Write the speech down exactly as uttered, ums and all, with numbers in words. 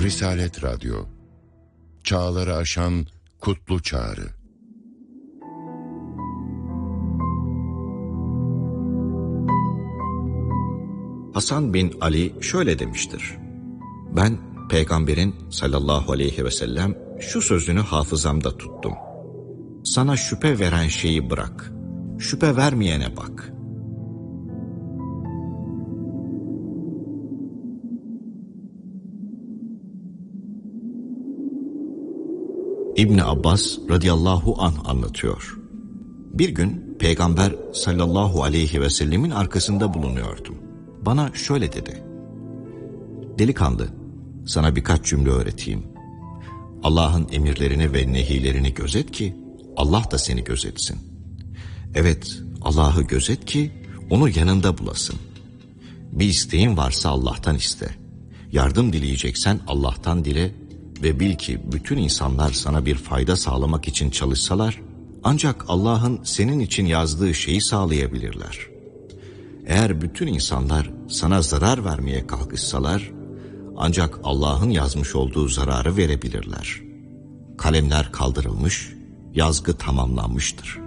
Risalet Radyo, çağları aşan kutlu çağrı. Hasan bin Ali şöyle demiştir: ben Peygamberin sallallahu aleyhi ve sellem şu sözünü hafızamda tuttum. Sana şüphe veren şeyi bırak, şüphe vermeyene bak. İbn Abbas radıyallahu anh anlatıyor. Bir gün Peygamber sallallahu aleyhi ve sellemin arkasında bulunuyordum. Bana şöyle dedi: delikanlı, sana birkaç cümle öğreteyim. Allah'ın emirlerini ve nehilerini gözet ki Allah da seni gözetsin. Evet, Allah'ı gözet ki onu yanında bulasın. Bir isteğin varsa Allah'tan iste. Yardım dileyeceksen Allah'tan dile ve bil ki bütün insanlar sana bir fayda sağlamak için çalışsalar ancak Allah'ın senin için yazdığı şeyi sağlayabilirler. Eğer bütün insanlar sana zarar vermeye kalkışsalar ancak Allah'ın yazmış olduğu zararı verebilirler. Kalemler kaldırılmış, yazgı tamamlanmıştır.